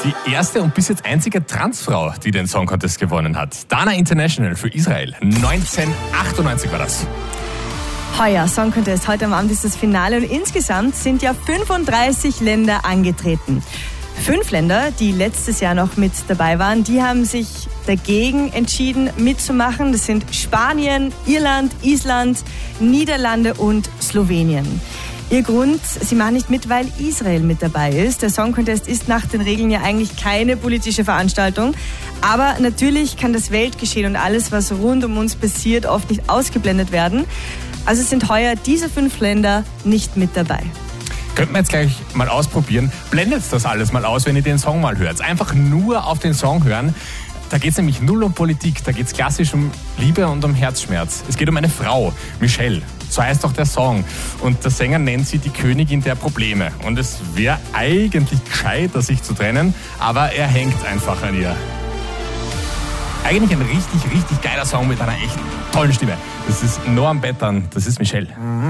Die erste und bis jetzt einzige Transfrau, die den Song Contest gewonnen hat. Dana International für Israel. 1998 war das. Heuer Song Contest, heute am Abend ist das Finale und insgesamt sind ja 35 Länder angetreten. 5 Länder, die letztes Jahr noch mit dabei waren, die haben sich dagegen entschieden mitzumachen. Das sind Spanien, Irland, Island, Niederlande und Slowenien. Ihr Grund, sie machen nicht mit, weil Israel mit dabei ist. Der Song Contest ist nach den Regeln ja eigentlich keine politische Veranstaltung. Aber natürlich kann das Weltgeschehen und alles, was rund um uns passiert, oft nicht ausgeblendet werden. Also sind heuer diese 5 Länder nicht mit dabei. Könnten wir jetzt gleich mal ausprobieren. Blendet das alles mal aus, wenn ihr den Song mal hört. Einfach nur auf den Song hören. Da geht es nämlich null um Politik. Da geht es klassisch um Liebe und um Herzschmerz. Es geht um eine Frau, Michelle. So heißt auch der Song. Und der Sänger nennt sie die Königin der Probleme. Und es wäre eigentlich gescheiter, sich zu trennen, aber er hängt einfach an ihr. Eigentlich ein richtig, richtig geiler Song mit einer echt tollen Stimme. Das ist Noam Bettan, das ist Michelle.